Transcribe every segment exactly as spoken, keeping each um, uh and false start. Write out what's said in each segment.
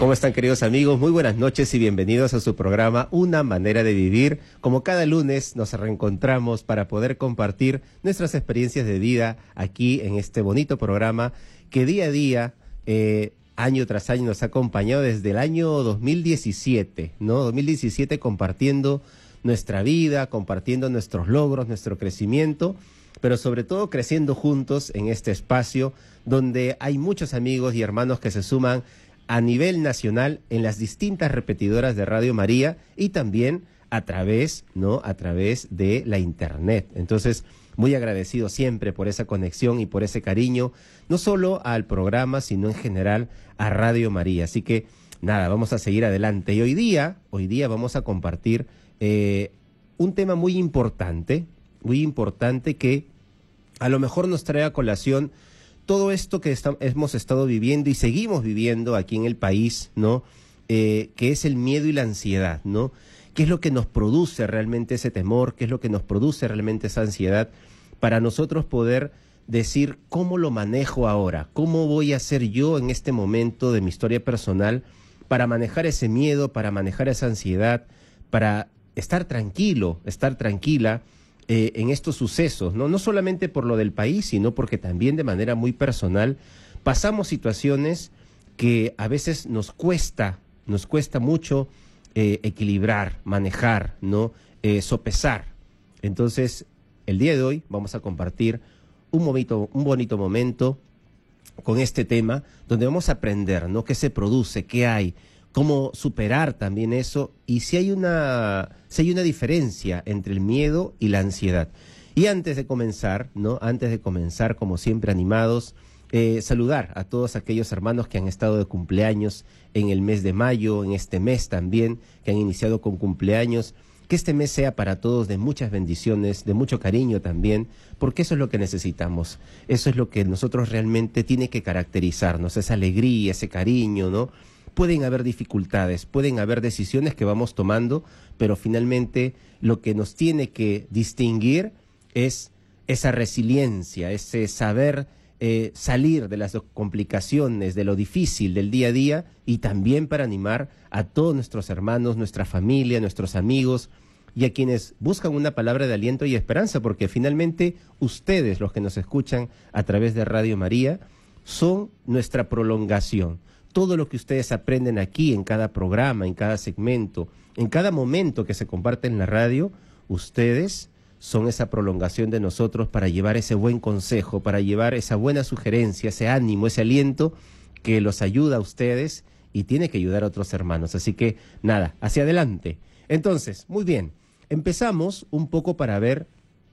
¿Cómo están, queridos amigos? Muy buenas noches y bienvenidos a su programa Una Manera de Vivir. Como cada lunes nos reencontramos para poder compartir nuestras experiencias de vida aquí en este bonito programa que día a día, eh, año tras año, nos ha acompañado desde el año dos mil diecisiete, ¿no? dos mil diecisiete compartiendo nuestra vida, compartiendo nuestros logros, nuestro crecimiento, pero sobre todo creciendo juntos en este espacio donde hay muchos amigos y hermanos que se suman a nivel nacional en las distintas repetidoras de Radio María y también a través, ¿no? A través de la internet. Entonces, muy agradecido siempre por esa conexión y por ese cariño, no solo al programa, sino en general a Radio María. Así que, nada, vamos a seguir adelante. Y hoy día, hoy día vamos a compartir eh, un tema muy importante, muy importante que a lo mejor nos trae a colación todo esto que está, hemos estado viviendo y seguimos viviendo aquí en el país, ¿no? Eh, que es el miedo y la ansiedad, ¿no? ¿Qué es lo que nos produce realmente ese temor? ¿Qué es lo que nos produce realmente esa ansiedad? Para nosotros poder decir cómo lo manejo ahora, cómo voy a hacer yo en este momento de mi historia personal para manejar ese miedo, para manejar esa ansiedad, para estar tranquilo, estar tranquila, Eh, en estos sucesos, ¿no? No solamente por lo del país, sino porque también de manera muy personal pasamos situaciones que a veces nos cuesta, nos cuesta mucho eh, equilibrar, manejar, ¿no? Eh, sopesar. Entonces, el día de hoy vamos a compartir un bonito, un bonito momento con este tema, donde vamos a aprender, ¿no? ¿Qué se produce? ¿Qué hay? Cómo superar también eso y si hay una si hay una diferencia entre el miedo y la ansiedad. Y antes de comenzar, ¿no? Antes de comenzar, como siempre, animados, eh, saludar a todos aquellos hermanos que han estado de cumpleaños en el mes de mayo, en este mes también, que han iniciado con cumpleaños. Que este mes sea para todos de muchas bendiciones, de mucho cariño también, porque eso es lo que necesitamos. Eso es lo que nosotros realmente tiene que caracterizarnos, esa alegría, ese cariño, ¿no? Pueden haber dificultades, pueden haber decisiones que vamos tomando, pero finalmente lo que nos tiene que distinguir es esa resiliencia, ese saber eh, salir de las complicaciones, de lo difícil del día a día y también para animar a todos nuestros hermanos, nuestra familia, nuestros amigos y a quienes buscan una palabra de aliento y esperanza, porque finalmente ustedes, los que nos escuchan a través de Radio María, son nuestra prolongación. Todo lo que ustedes aprenden aquí, en cada programa, en cada segmento, en cada momento que se comparte en la radio, ustedes son esa prolongación de nosotros para llevar ese buen consejo, para llevar esa buena sugerencia, ese ánimo, ese aliento que los ayuda a ustedes y tiene que ayudar a otros hermanos. Así que, nada, hacia adelante. Entonces, muy bien, empezamos un poco para ver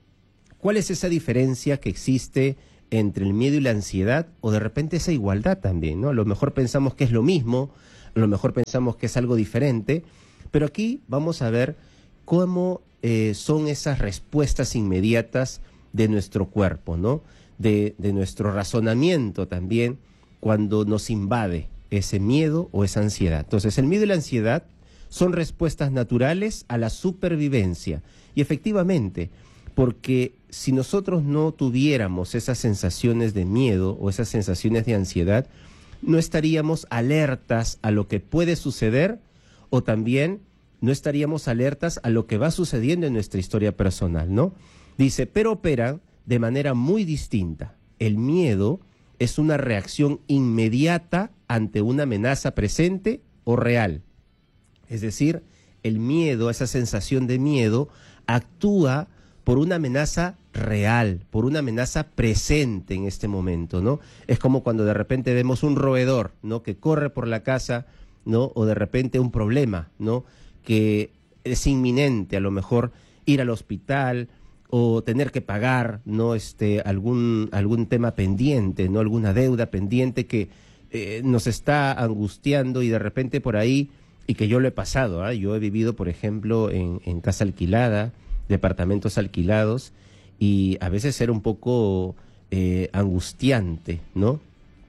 cuál es esa diferencia que existe entre el miedo y la ansiedad, o de repente esa igualdad también, ¿no? A lo mejor pensamos que es lo mismo, a lo mejor pensamos que es algo diferente, pero aquí vamos a ver cómo eh, son esas respuestas inmediatas de nuestro cuerpo, ¿no? De, de nuestro razonamiento también, cuando nos invade ese miedo o esa ansiedad. Entonces, el miedo y la ansiedad son respuestas naturales a la supervivencia, y efectivamente, porque si nosotros no tuviéramos esas sensaciones de miedo o esas sensaciones de ansiedad, no estaríamos alertas a lo que puede suceder o también no estaríamos alertas a lo que va sucediendo en nuestra historia personal, ¿no? Dice, pero operan de manera muy distinta. El miedo es una reacción inmediata ante una amenaza presente o real. Es decir, el miedo, esa sensación de miedo, actúa por una amenaza real, por una amenaza presente en este momento, ¿no? Es como cuando de repente vemos un roedor, ¿no? Que corre por la casa, ¿no? O de repente un problema, ¿no? Que es inminente, a lo mejor ir al hospital o tener que pagar, ¿no? Este, algún, algún tema pendiente, ¿no? Alguna deuda pendiente que eh, nos está angustiando y de repente por ahí, y que yo lo he pasado, ¿eh? Yo he vivido, por ejemplo, en, en casa alquilada, departamentos alquilados, y a veces era un poco eh, angustiante, ¿no?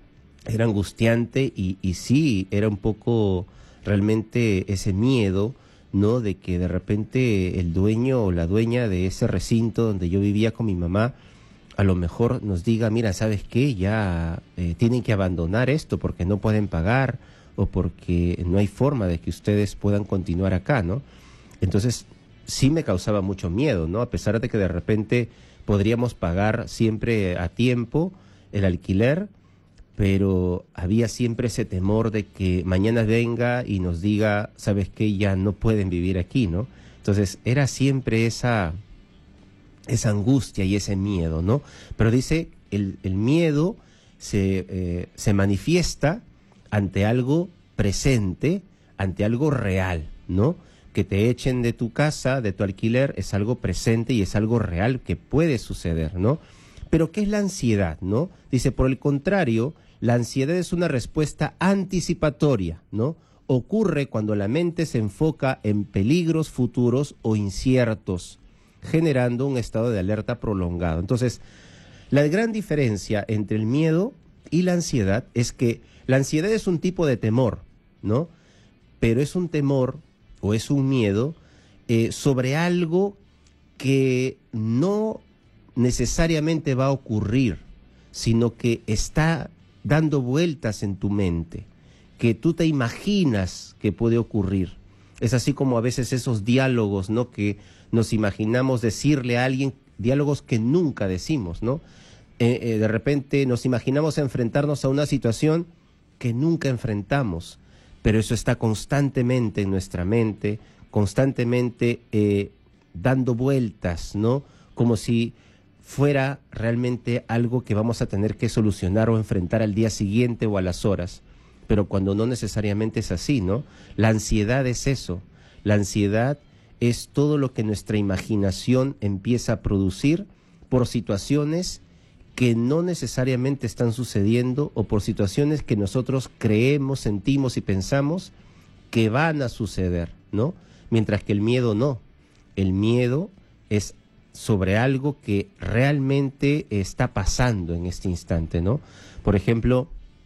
Era angustiante y, y sí, era un poco realmente ese miedo, ¿no? De que de repente el dueño o la dueña de ese recinto donde yo vivía con mi mamá, a lo mejor nos diga, mira, ¿sabes qué? Ya eh, tienen que abandonar esto porque no pueden pagar, o porque no hay forma de que ustedes puedan continuar acá, ¿no? Entonces, sí me causaba mucho miedo, ¿no? A pesar de que de repente podríamos pagar siempre a tiempo el alquiler, pero había siempre ese temor de que mañana venga y nos diga, ¿sabes qué? Ya no pueden vivir aquí, ¿no? Entonces, era siempre esa, esa angustia y ese miedo, ¿no? Pero dice, el, el miedo se, eh, se manifiesta ante algo presente, ante algo real, ¿no? Que te echen de tu casa, de tu alquiler, es algo presente y es algo real que puede suceder, ¿no? Pero ¿qué es la ansiedad, no? Dice, por el contrario, la ansiedad es una respuesta anticipatoria, ¿no? Ocurre cuando la mente se enfoca en peligros futuros o inciertos, generando un estado de alerta prolongado. Entonces, la gran diferencia entre el miedo y la ansiedad es que la ansiedad es un tipo de temor, ¿no? Pero es un temor o es un miedo eh, sobre algo que no necesariamente va a ocurrir, sino que está dando vueltas en tu mente, que tú te imaginas que puede ocurrir. Es así como a veces esos diálogos, ¿no? Que nos imaginamos decirle a alguien, diálogos que nunca decimos, ¿no? Eh, eh, de repente nos imaginamos enfrentarnos a una situación que nunca enfrentamos, pero eso está constantemente en nuestra mente, constantemente eh, dando vueltas, ¿no? Como si fuera realmente algo que vamos a tener que solucionar o enfrentar al día siguiente o a las horas, pero cuando no necesariamente es así, ¿no? La ansiedad es eso, la ansiedad es todo lo que nuestra imaginación empieza a producir por situaciones que no necesariamente están sucediendo o por situaciones que nosotros creemos, sentimos y pensamos que van a suceder, ¿no? Mientras que el miedo no, el miedo es sobre algo que realmente está pasando en este instante, ¿no? Por ejemplo,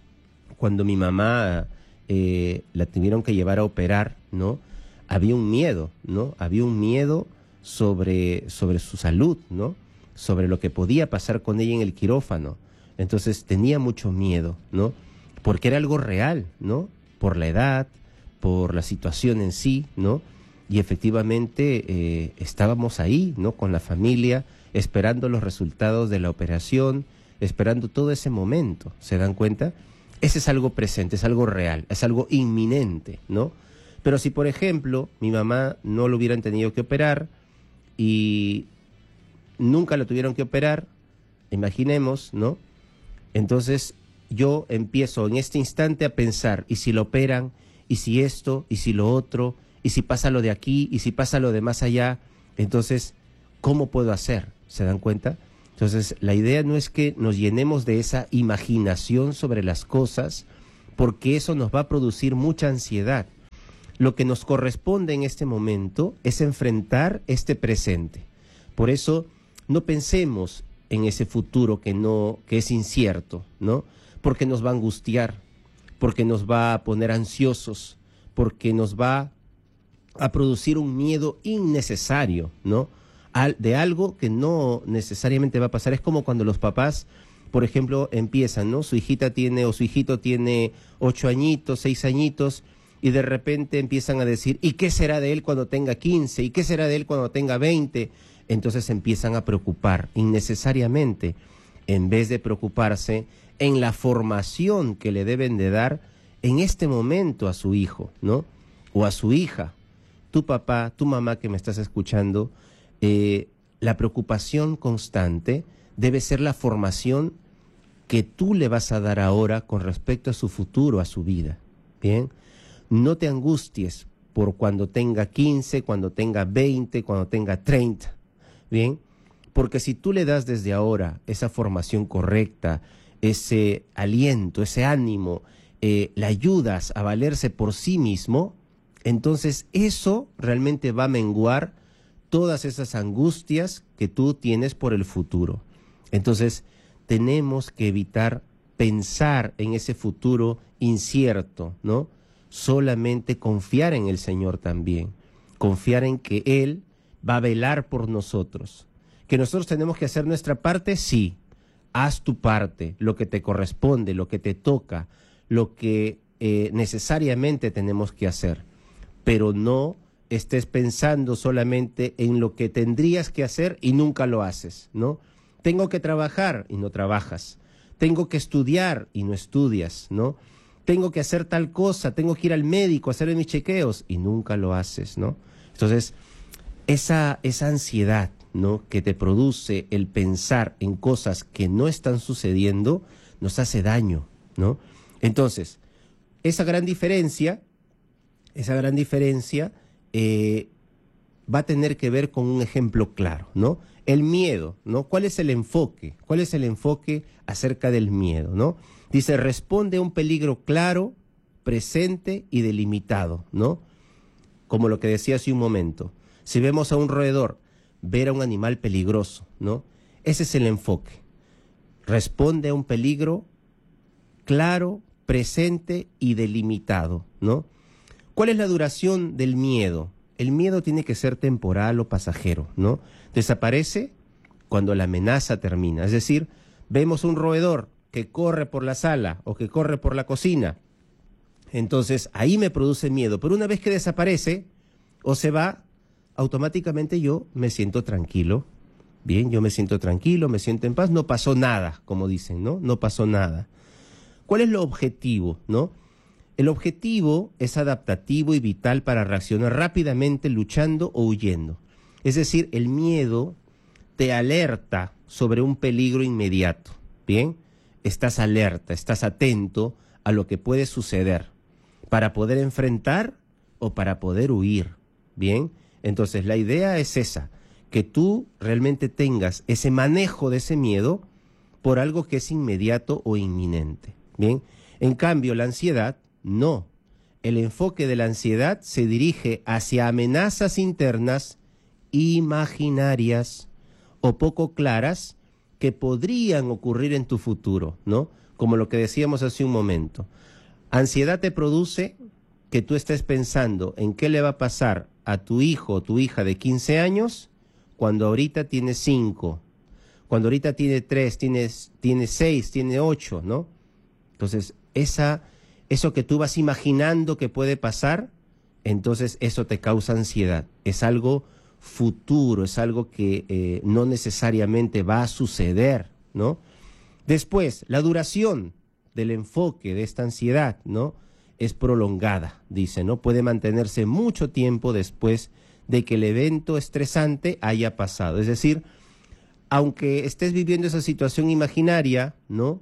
cuando mi mamá eh, la tuvieron que llevar a operar, ¿no? Había un miedo, ¿no? Había un miedo sobre, sobre su salud, ¿no? Sobre lo que podía pasar con ella en el quirófano. Entonces tenía mucho miedo, ¿no? Porque era algo real, ¿no? Por la edad, por la situación en sí, ¿no? Y efectivamente eh, estábamos ahí, ¿no? Con la familia, esperando los resultados de la operación, esperando todo ese momento, ¿se dan cuenta? Ese es algo presente, es algo real, es algo inminente, ¿no? Pero si, por ejemplo, mi mamá no lo hubieran tenido que operar y nunca lo tuvieron que operar, imaginemos, ¿no? Entonces yo empiezo en este instante a pensar, ¿y si lo operan? ¿Y si esto? ¿Y si lo otro? ¿Y si pasa lo de aquí? ¿Y si pasa lo de más allá? Entonces, ¿cómo puedo hacer? ¿Se dan cuenta? Entonces, la idea no es que nos llenemos de esa imaginación sobre las cosas, porque eso nos va a producir mucha ansiedad. Lo que nos corresponde en este momento es enfrentar este presente. Por eso, no pensemos en ese futuro que no, que es incierto, ¿no? Porque nos va a angustiar, porque nos va a poner ansiosos, porque nos va a producir un miedo innecesario, ¿no? Al, de algo que no necesariamente va a pasar. Es como cuando los papás, por ejemplo, empiezan, ¿no? Su hijita tiene o su hijito tiene ocho añitos, seis añitos, y de repente empiezan a decir, ¿y qué será de él cuando tenga quince? ¿Y qué será de él cuando tenga veinte? Entonces empiezan a preocupar innecesariamente, en vez de preocuparse en la formación que le deben de dar en este momento a su hijo, ¿no? O a su hija. Tu papá, tu mamá que me estás escuchando, eh, la preocupación constante debe ser la formación que tú le vas a dar ahora con respecto a su futuro, a su vida, ¿bien? No te angusties por cuando tenga quince, cuando tenga veinte, cuando tenga treinta, ¿bien? Porque si tú le das desde ahora esa formación correcta, ese aliento, ese ánimo, eh, le ayudas a valerse por sí mismo, entonces eso realmente va a menguar todas esas angustias que tú tienes por el futuro. Entonces tenemos que evitar pensar en ese futuro incierto, ¿no? Solamente confiar en el Señor también, confiar en que Él va a velar por nosotros. ¿Que nosotros tenemos que hacer nuestra parte? Sí, haz tu parte, lo que te corresponde, lo que te toca, lo que eh, necesariamente tenemos que hacer, pero no estés pensando solamente en lo que tendrías que hacer y nunca lo haces, ¿no? Tengo que trabajar y no trabajas. Tengo que estudiar y no estudias, ¿no? Tengo que hacer tal cosa, tengo que ir al médico a hacer mis chequeos y nunca lo haces, ¿no? Entonces, esa, esa ansiedad, ¿no?, que te produce el pensar en cosas que no están sucediendo, nos hace daño, ¿no? Entonces, esa gran diferencia, esa gran diferencia eh, va a tener que ver con un ejemplo claro, ¿no? El miedo, ¿no? ¿Cuál es el enfoque? ¿Cuál es el enfoque acerca del miedo, ¿no? Dice, responde a un peligro claro, presente y delimitado, ¿no? Como lo que decía hace un momento. Si vemos a un roedor, ver a un animal peligroso, ¿no? Ese es el enfoque. Responde a un peligro claro, presente y delimitado, ¿no? ¿Cuál es la duración del miedo? El miedo tiene que ser temporal o pasajero, ¿no? Desaparece cuando la amenaza termina. Es decir, vemos un roedor que corre por la sala o que corre por la cocina. Entonces, ahí me produce miedo. Pero una vez que desaparece o se va, automáticamente yo me siento tranquilo. Bien, yo me siento tranquilo, me siento en paz. No pasó nada, como dicen, ¿no? No pasó nada. ¿Cuál es el objetivo, no? El objetivo es adaptativo y vital para reaccionar rápidamente luchando o huyendo. Es decir, el miedo te alerta sobre un peligro inmediato, ¿bien? Estás alerta, estás atento a lo que puede suceder para poder enfrentar o para poder huir, ¿bien? Entonces la idea es esa, que tú realmente tengas ese manejo de ese miedo por algo que es inmediato o inminente, ¿bien? En cambio, la ansiedad, no. El enfoque de la ansiedad se dirige hacia amenazas internas imaginarias o poco claras que podrían ocurrir en tu futuro, ¿no? Como lo que decíamos hace un momento. Ansiedad te produce que tú estés pensando en qué le va a pasar a tu hijo o tu hija de quince años cuando ahorita tiene cinco, cuando ahorita tiene tres, tiene, tiene seis, tiene ocho, ¿no? Entonces, esa, eso que tú vas imaginando que puede pasar, entonces eso te causa ansiedad. Es algo futuro, es algo que eh, no necesariamente va a suceder, ¿no? Después, la duración del enfoque de esta ansiedad, ¿no?, es prolongada, dice, ¿no? Puede mantenerse mucho tiempo después de que el evento estresante haya pasado. Es decir, aunque estés viviendo esa situación imaginaria, ¿no?,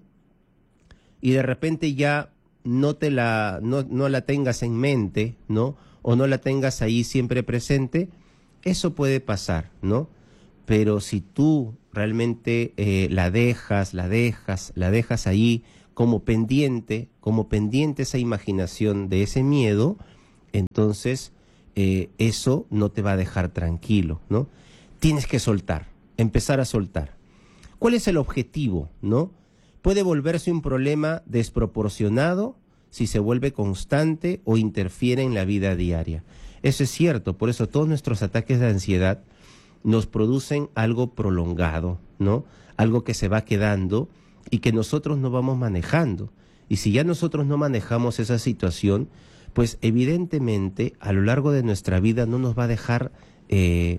y de repente ya no te la, no, no la tengas en mente, ¿no?, o no la tengas ahí siempre presente, eso puede pasar, ¿no? Pero si tú realmente eh, la dejas, la dejas, la dejas ahí como pendiente, como pendiente esa imaginación de ese miedo, entonces eh, eso no te va a dejar tranquilo, ¿no? Tienes que soltar, empezar a soltar. ¿Cuál es el objetivo, no? Puede volverse un problema desproporcionado si se vuelve constante o interfiere en la vida diaria. Eso es cierto, por eso todos nuestros ataques de ansiedad nos producen algo prolongado, ¿no? Algo que se va quedando y que nosotros no vamos manejando. Y si ya nosotros no manejamos esa situación, pues evidentemente a lo largo de nuestra vida no nos va a dejar eh,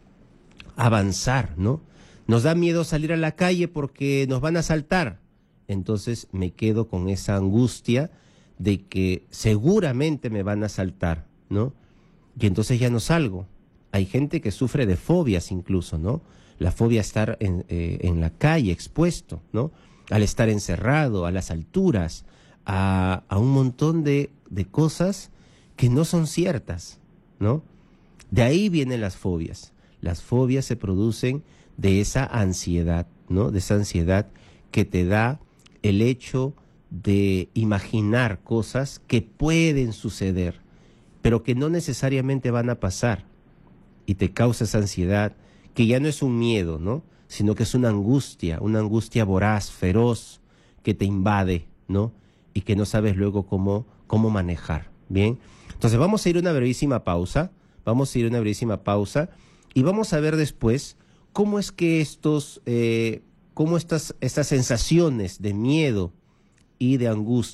avanzar, ¿no? Nos da miedo salir a la calle porque nos van a asaltar. Entonces me quedo con esa angustia de que seguramente me van a asaltar, ¿no? Y entonces ya no salgo. Hay gente que sufre de fobias incluso, ¿no? La fobia a estar en, eh, en la calle expuesto, ¿no? Al estar encerrado, a las alturas, a, a un montón de, de cosas que no son ciertas, ¿no? De ahí vienen las fobias. Las fobias se producen de esa ansiedad, ¿no? De esa ansiedad que te da el hecho de imaginar cosas que pueden suceder, pero que no necesariamente van a pasar. Y te causa esa ansiedad, que ya no es un miedo, ¿no?, sino que es una angustia, una angustia voraz, feroz, que te invade, ¿no?, y que no sabes luego cómo, cómo manejar, ¿bien? Entonces vamos a ir a una brevísima pausa, vamos a ir a una brevísima pausa, y vamos a ver después cómo es que estos, eh, cómo estas, estas sensaciones de miedo y de angustia,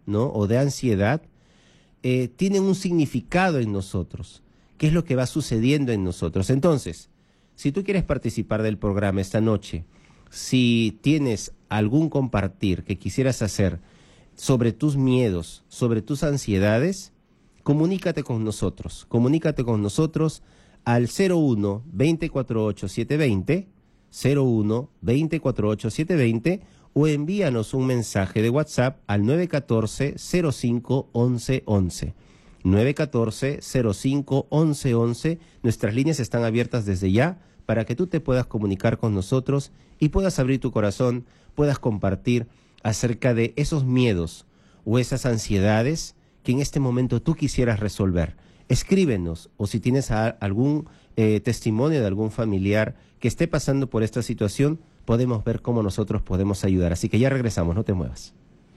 ¿no? O de ansiedad, eh, tienen un significado en nosotros. ¿Qué es lo que va sucediendo en nosotros? Entonces, si tú quieres participar del programa esta noche, si tienes algún compartir que quisieras hacer sobre tus miedos, sobre tus ansiedades, comunícate con nosotros. Comunícate con nosotros al cero uno, veinticuatro ocho, setecientos veinte, cero uno, veinticuatro ocho, setecientos veinte, o envíanos un mensaje de WhatsApp al nueve uno cuatro, cero cinco, once once. nueve uno cuatro, cero cinco, once once. Nuestras líneas están abiertas desde ya para que tú te puedas comunicar con nosotros y puedas abrir tu corazón, puedas compartir acerca de esos miedos o esas ansiedades que en este momento tú quisieras resolver. Escríbenos, o si tienes a, algún eh, testimonio de algún familiar que esté pasando por esta situación, podemos ver cómo nosotros podemos ayudar. Así que ya regresamos, no te muevas.